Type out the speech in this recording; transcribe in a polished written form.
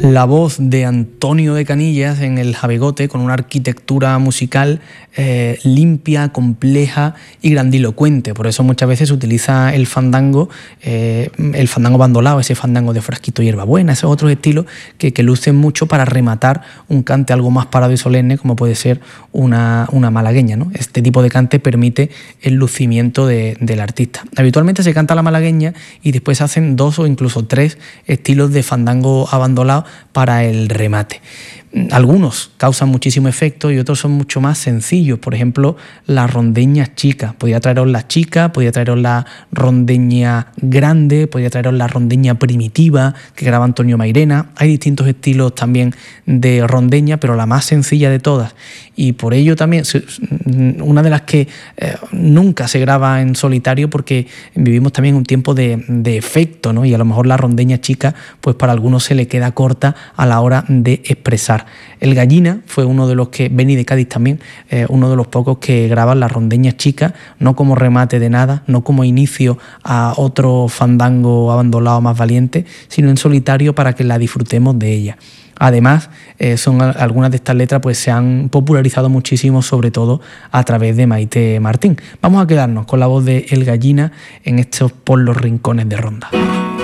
La voz de Antonio de Canillas en el Jabegote, con una arquitectura musical limpia, compleja y grandilocuente. Por eso muchas veces se utiliza el fandango bandolao, ese fandango de frasquito y hierbabuena, esos otros estilos que lucen mucho para rematar un cante algo más parado y solemne, como puede ser una malagueña, ¿no? Este tipo de cante permite el lucimiento del artista. Habitualmente se canta la malagueña y después se hacen 2 o incluso 3 estilos de fandango abandolado para el remate. Algunos causan muchísimo efecto y otros son mucho más sencillos. Por ejemplo, la rondeña chica. Podría traeros la chica, podría traeros la rondeña grande, podría traeros la rondeña primitiva que graba Antonio Mairena. Hay distintos estilos también de rondeña, pero la más sencilla de todas, y por ello también una de las que nunca se graba en solitario, porque vivimos también un tiempo de efecto, ¿no? Y a lo mejor la rondeña chica pues para algunos se le queda corta a la hora de expresar. El Gallina fue uno de los que, Beni de Cádiz también, uno de los pocos que graban la rondeña chica, no como remate de nada, no como inicio a otro fandango abandolado más valiente, sino en solitario para que la disfrutemos de ella. Además, algunas de estas letras pues se han popularizado muchísimo, sobre todo a través de Maite Martín. Vamos a quedarnos con la voz de El Gallina en estos Por los rincones de Ronda.